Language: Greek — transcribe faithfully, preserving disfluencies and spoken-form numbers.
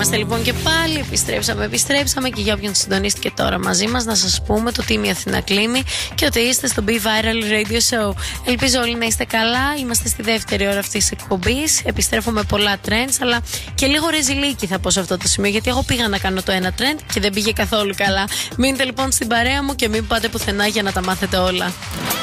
Είμαστε λοιπόν και πάλι. Επιστρέψαμε, επιστρέψαμε. Και για όποιον συντονίστηκε τώρα μαζί μας, να σας πούμε το Team Αθηνά κλείνει και ότι είστε στο Be Viral Radio Show. Ελπίζω όλοι να είστε καλά. Είμαστε στη δεύτερη ώρα αυτής της εκπομπής. Επιστρέφω με πολλά trends, αλλά και λίγο ρεζιλίκι θα πω σε αυτό το σημείο, γιατί εγώ πήγα να κάνω το ένα trend και δεν πήγε καθόλου καλά. Μείνετε λοιπόν στην παρέα μου και μην πάτε πουθενά για να τα μάθετε όλα.